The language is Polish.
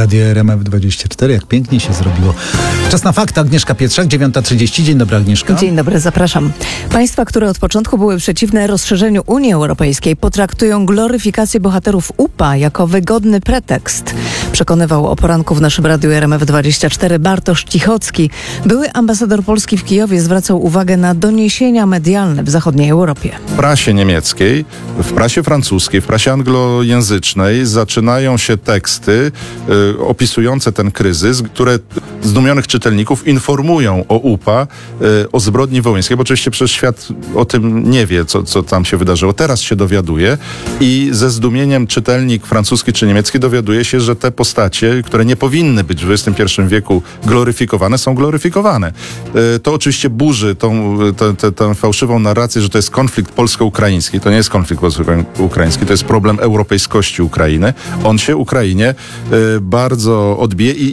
Radio RMF24, jak pięknie się zrobiło. Czas na fakty. Agnieszka Pietrzak, 9:30. Dzień dobry, Agnieszka. Dzień dobry, zapraszam. Państwa, które od początku były przeciwne rozszerzeniu Unii Europejskiej, potraktują gloryfikację bohaterów UPA jako wygodny pretekst. Przekonywał o poranku w naszym radiu RMF24 Bartosz Cichocki. Były ambasador Polski w Kijowie zwracał uwagę na doniesienia medialne w zachodniej Europie. W prasie niemieckiej, w prasie francuskiej, w prasie anglojęzycznej zaczynają się teksty opisujące ten kryzys, które zdumionych czytelników informują o UPA, o zbrodni wołyńskiej, bo oczywiście przecież świat o tym nie wie, co tam się wydarzyło. Teraz się dowiaduje i ze zdumieniem czytelnik francuski czy niemiecki dowiaduje się, że te postacie, które nie powinny być w XXI wieku gloryfikowane, są gloryfikowane. To oczywiście burzy tę fałszywą narrację, że to jest konflikt polsko-ukraiński. To nie jest konflikt polsko-ukraiński, to jest problem europejskości Ukrainy. On się Ukrainie bardzo odbije